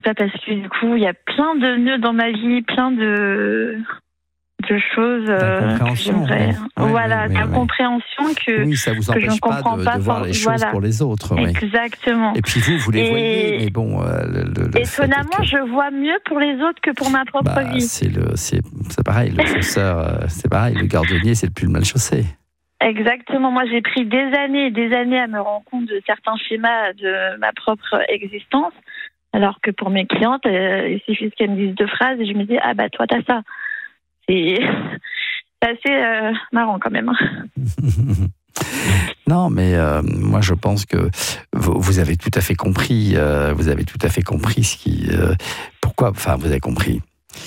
Ça, parce que du coup, il y a plein de nœuds dans ma vie, plein de choses que j'aimerais. Voilà, d'incompréhension que ça vous que je ne empêche pas comprends pas. de voir les choses pour les autres. Exactement. Et puis vous les voyez, mais bon. Étonnamment, je vois mieux pour les autres que pour ma propre vie. C'est pareil, le chausseur, c'est pareil, le gardonnier, c'est le plus mal chaussé. Exactement. Moi, j'ai pris des années et des années à me rendre compte de certains schémas de ma propre existence. Alors que pour mes clientes, il suffit qu'elles me disent 2 phrases et je me dis, ah bah toi, t'as ça. C'est assez marrant quand même. Non, mais moi je pense que vous avez tout à fait compris. Vous avez tout à fait compris ce qui. Pourquoi ? Enfin, vous avez compris.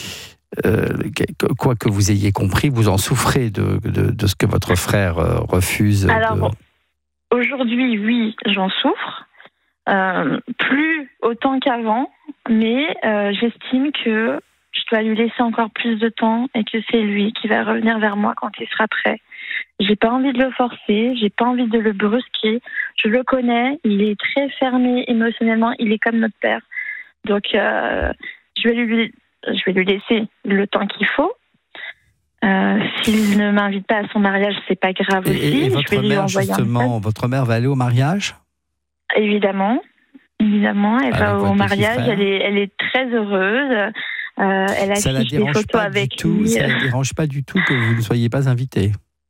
Quoi que vous ayez compris, vous en souffrez de ce que votre frère refuse. Alors, aujourd'hui, oui, j'en souffre. Plus autant qu'avant, mais j'estime que je dois lui laisser encore plus de temps et que c'est lui qui va revenir vers moi quand il sera prêt. J'ai pas envie de le forcer, j'ai pas envie de le brusquer. Je le connais, il est très fermé émotionnellement, il est comme notre père. Donc je vais lui laisser le temps qu'il faut. S'il ne m'invite pas à son mariage, c'est pas grave aussi. Et votre mère, justement, votre mère va aller au mariage ? Évidemment, elle va au mariage. Elle est très heureuse. Elle affiche des photos avec lui. Ça ne la dérange pas du tout que vous ne soyez pas invité.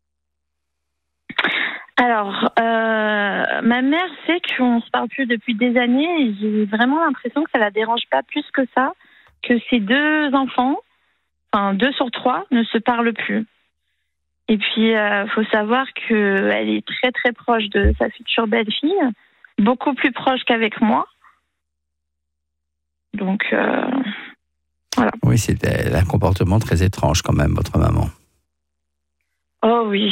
Alors, ma mère sait qu'on se parle plus depuis des années et j'ai vraiment l'impression que ça la dérange pas plus que ça, que ses 2 enfants, enfin 2 sur 3, ne se parlent plus. Et puis, faut savoir qu'elle est très très proche de sa future belle-fille, beaucoup plus proche qu'avec moi. Donc, voilà. Oui, c'est un comportement très étrange quand même, votre maman. Oh oui.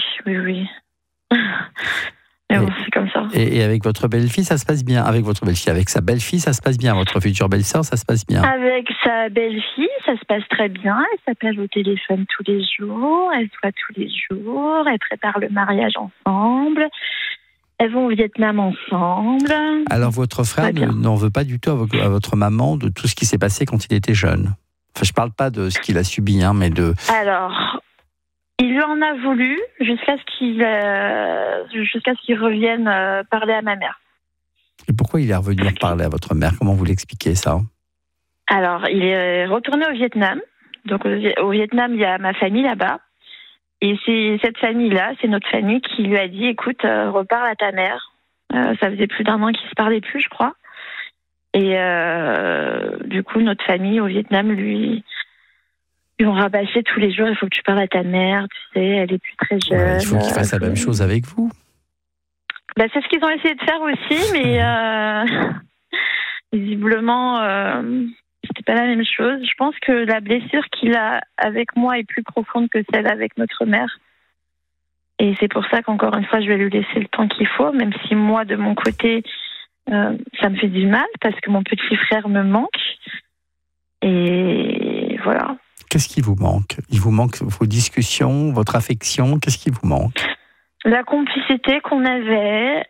Mais bon, c'est comme ça. Et avec votre belle-fille, ça se passe bien. Avec votre belle-fille, avec sa belle-fille, ça se passe bien. Votre future belle-sœur, ça se passe bien. Avec sa belle-fille, ça se passe très bien. Elle s'appelle au téléphone tous les jours. Elle se voit tous les jours. Elles préparent le mariage ensemble. Elles vont au Vietnam ensemble. Alors votre frère n'en veut pas du tout à votre maman de tout ce qui s'est passé quand il était jeune. Enfin, je ne parle pas de ce qu'il a subi, mais de... Alors... Il lui en a voulu jusqu'à ce qu'il revienne parler à ma mère. Et pourquoi il est revenu parler à votre mère ? Comment vous l'expliquez ça ? Alors, il est retourné au Vietnam. Donc, au Vietnam, il y a ma famille là-bas. Et c'est cette famille-là, c'est notre famille qui lui a dit, écoute, reparle à ta mère. Ça faisait plus d'1 an qu'ils se parlaient plus, je crois. Et du coup, notre famille au Vietnam, lui... Ils vont rabâcher tous les jours, il faut que tu parles à ta mère, tu sais, elle est plus très jeune. Ouais, il faut qu'ils fassent la même chose avec vous. C'est ce qu'ils ont essayé de faire aussi, mais visiblement, c'était pas la même chose. Je pense que la blessure qu'il a avec moi est plus profonde que celle avec notre mère. Et c'est pour ça qu'encore une fois, je vais lui laisser le temps qu'il faut, même si moi, de mon côté, ça me fait du mal, parce que mon petit frère me manque. Et voilà. Qu'est-ce qui vous manque ? Il vous manque vos discussions, votre affection. Qu'est-ce qui vous manque ? La complicité qu'on avait.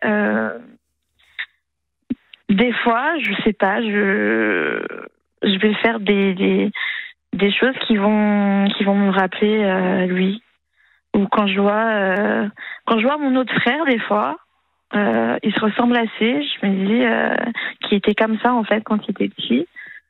Des fois, je sais pas, je vais faire des choses qui vont me rappeler lui. Ou quand je vois mon autre frère, des fois, il se ressemble assez. Je me dis qu'il était comme ça en fait quand il était petit.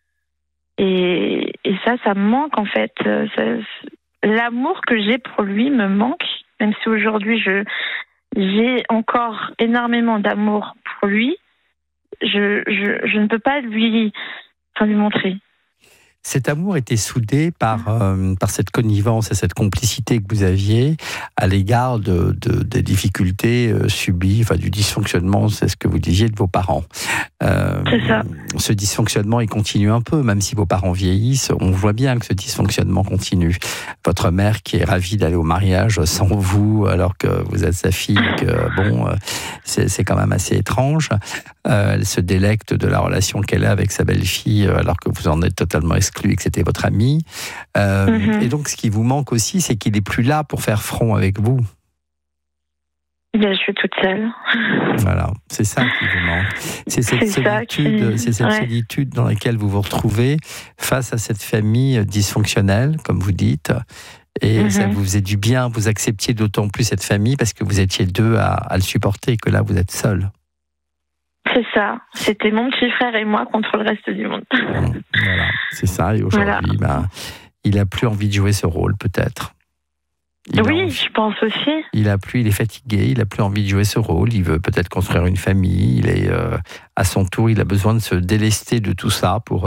Et ça me manque en fait. L'amour que j'ai pour lui me manque, même si aujourd'hui j'ai encore énormément d'amour pour lui. Je ne peux pas lui montrer. Cet amour était soudé par cette connivence et cette complicité que vous aviez à l'égard des difficultés subies, du dysfonctionnement, c'est ce que vous disiez, de vos parents. C'est ça. Ce dysfonctionnement, il continue un peu, même si vos parents vieillissent, on voit bien que ce dysfonctionnement continue. Votre mère qui est ravie d'aller au mariage sans vous, alors que vous êtes sa fille, c'est quand même assez étrange. Elle se délecte de la relation qu'elle a avec sa belle-fille, alors que vous en êtes totalement exclu et que c'était votre amie. Et donc, ce qui vous manque aussi, c'est qu'il n'est plus là pour faire front avec vous. Je suis toute seule. Voilà, c'est ça qui vous manque. C'est cette solitude dans laquelle vous vous retrouvez face à cette famille dysfonctionnelle, comme vous dites. Et ça vous faisait du bien, vous acceptiez d'autant plus cette famille parce que vous étiez deux à le supporter, que là vous êtes seul. C'est ça. C'était mon petit frère et moi contre le reste du monde. Voilà, c'est ça. Et aujourd'hui, il n'a plus envie de jouer ce rôle, peut-être. Je pense aussi. Il est fatigué, il n'a plus envie de jouer ce rôle. Il veut peut-être construire une famille. Il est à son tour, il a besoin de se délester de tout ça pour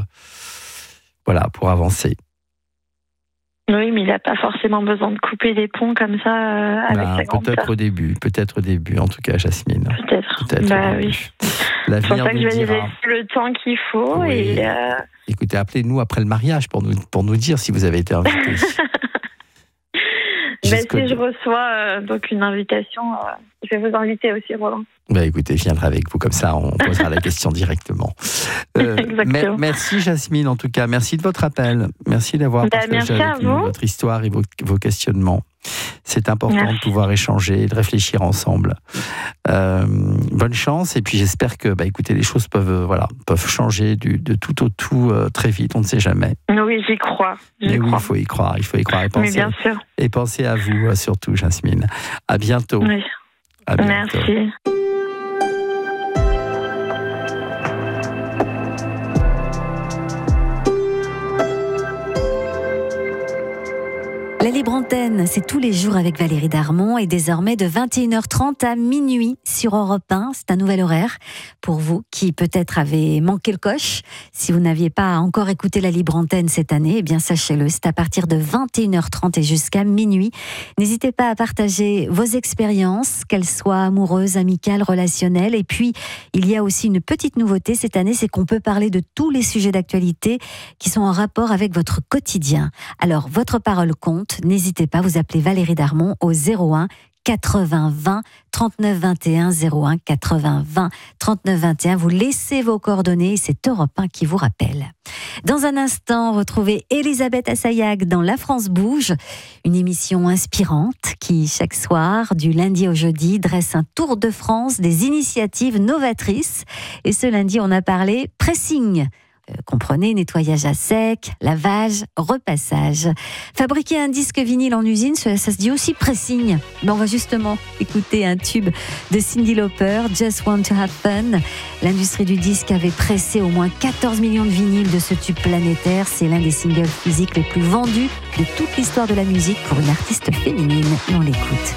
avancer. Oui, mais il n'a pas forcément besoin de couper des ponts comme ça avec sa grande sœur. Peut-être au début, en tout cas, Jasmine. Peut-être oui. C'est pour ça que je vais lui laisser le temps qu'il faut. Oui. Écoutez, appelez-nous après le mariage pour nous dire si vous avez été invité. Si je reçois donc une invitation, je vais vous inviter aussi, Roland. Écoutez, je viendrai avec vous, comme ça on posera la question directement. Merci Jasmine, en tout cas. Merci de votre appel. Merci d'avoir partagé avec nous votre histoire et vos questionnements. C'est important de pouvoir échanger et de réfléchir ensemble. Bonne chance, et puis j'espère que écoutez, les choses peuvent changer de tout au tout très vite, on ne sait jamais. Oui, j'y crois. Oui, il faut y croire et penser. Mais bien sûr. Et pensez à vous surtout, Jasmine. À bientôt. Oui. À bientôt. Merci. La Libre Antenne, c'est tous les jours avec Valérie Darmon et désormais de 21h30 à minuit sur Europe 1. C'est un nouvel horaire pour vous qui peut-être avez manqué le coche. Si vous n'aviez pas encore écouté la Libre Antenne cette année, eh bien sachez-le, c'est à partir de 21h30 et jusqu'à minuit. N'hésitez pas à partager vos expériences, qu'elles soient amoureuses, amicales, relationnelles. Et puis, il y a aussi une petite nouveauté cette année, c'est qu'on peut parler de tous les sujets d'actualité qui sont en rapport avec votre quotidien. Alors, votre parole compte. N'hésitez pas, vous appelez Valérie Darmon au 01 80 20 39 21 01 80 20 39 21. Vous laissez vos coordonnées, c'est Europe 1 qui vous rappelle. Dans un instant, retrouvez Elisabeth Assayag dans La France bouge, une émission inspirante qui, chaque soir, du lundi au jeudi, dresse un tour de France des initiatives novatrices. Et ce lundi, on a parlé pressing. Comprenez, nettoyage à sec, lavage, repassage. Fabriquer un disque vinyle en usine, ça se dit aussi pressing. On va justement écouter un tube de Cyndi Lauper, Just Want to Have Fun. L'industrie du disque avait pressé au moins 14 millions de vinyles de ce tube planétaire. C'est l'un des singles physiques les plus vendus de toute l'histoire de la musique pour une artiste féminine. Et on l'écoute.